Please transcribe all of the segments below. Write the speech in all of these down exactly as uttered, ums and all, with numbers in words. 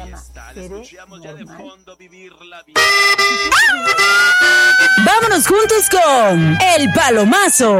Vámonos juntos con El Palomazo.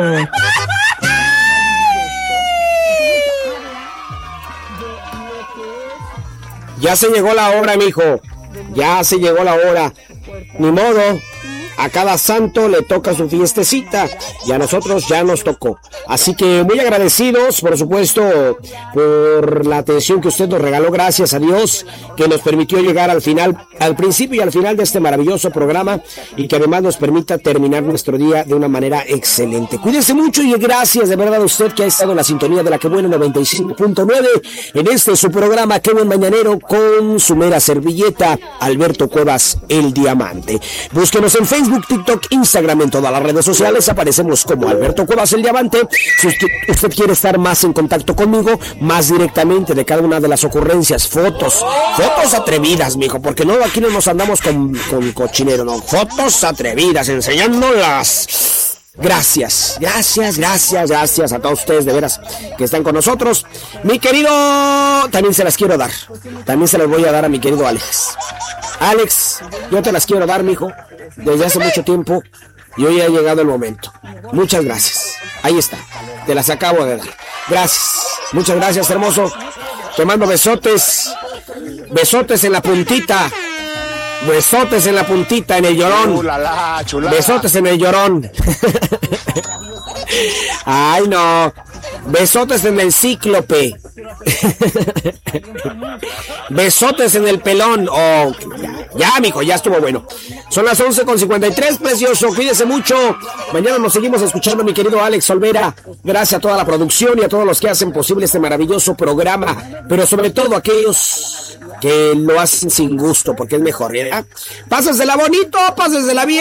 Ya se llegó la hora, mijo. Ya se llegó la hora. Ni modo. A cada santo le toca su fiestecita y a nosotros ya nos tocó. Así que muy agradecidos, por supuesto, por la atención que usted nos regaló. Gracias a Dios que nos permitió llegar al final, al principio y al final de este maravilloso programa, y que además nos permita terminar nuestro día de una manera excelente. Cuídese mucho y gracias de verdad a usted que ha estado en la sintonía de la Que Buena noventa y cinco punto nueve en este su programa Que Buen Mañanero, con su mera servilleta, Alberto Cuevas, el Diamante. Búsquenos en Facebook, TikTok, Instagram, en todas las redes sociales. Aparecemos como Alberto Cuevas, el Diamante. Si usted, usted quiere estar más en contacto conmigo, más directamente de cada una de las ocurrencias, fotos, fotos atrevidas, mijo, porque no, aquí no nos andamos con, con cochinero, no, fotos atrevidas, enseñándolas. Gracias, gracias, gracias, gracias a todos ustedes de veras que están con nosotros. Mi querido, también se las quiero dar, también se las voy a dar a mi querido Alex. Alex, yo te las quiero dar, mijo, desde hace mucho tiempo, y hoy ha llegado el momento. Muchas gracias. Ahí está, te las acabo de dar. Gracias, muchas gracias, hermoso. Te mando besotes, besotes en la puntita. Besotes en la puntita, en el llorón. Chulala, chulala. Besotes en el llorón. Ay, no. Besotes en el cíclope. Besotes en el pelón. Oh, ya, ya, mijo, ya estuvo bueno. Son las once con cincuenta y tres, precioso. Cuídese mucho. Mañana nos seguimos escuchando, mi querido Alex Olvera. Gracias a toda la producción y a todos los que hacen posible este maravilloso programa. Pero sobre todo a aquellos que lo hacen sin gusto, porque es mejor, ¿verdad? Pásensela bonito, pásensela bien.